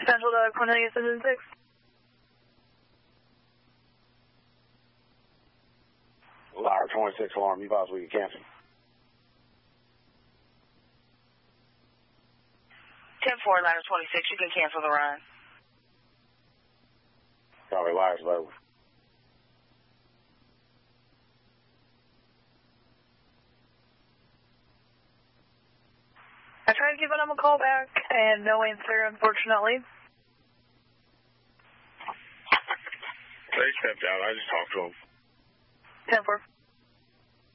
Central Dog Cornelius Engine 6. Liar 26 alarm, you possibly can cancel. 10-4, Liar 26, you can cancel the run. Probably Liar's low. I tried giving him a call back and no answer, unfortunately. They stepped out. I just talked to him. 10-4.